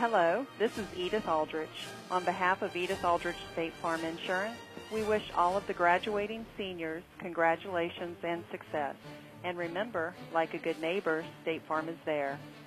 Hello, this is Edith Aldrich. On behalf of Edith Aldrich State Farm Insurance, we wish all of the graduating seniors congratulations and success. And remember, like a good neighbor, State Farm is there.